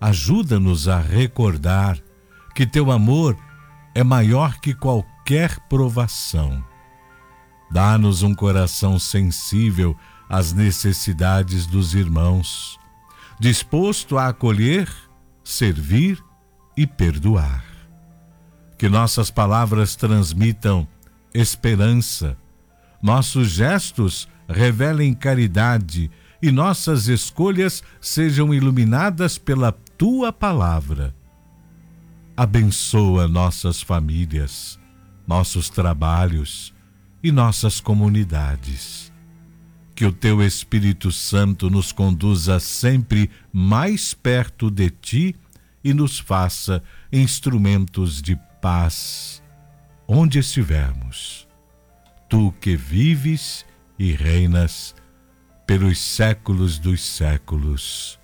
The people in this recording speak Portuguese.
Ajuda-nos a recordar que teu amor é maior que qualquer provação. Dá-nos um coração sensível às necessidades dos irmãos, disposto a acolher, servir e perdoar. Que nossas palavras transmitam esperança, nossos gestos revelem caridade e nossas escolhas sejam iluminadas pela tua palavra. Abençoa nossas famílias, nossos trabalhos e nossas comunidades. Que o teu Espírito Santo nos conduza sempre mais perto de ti e nos faça instrumentos de paz onde estivermos. Tu que vives e reinas pelos séculos dos séculos.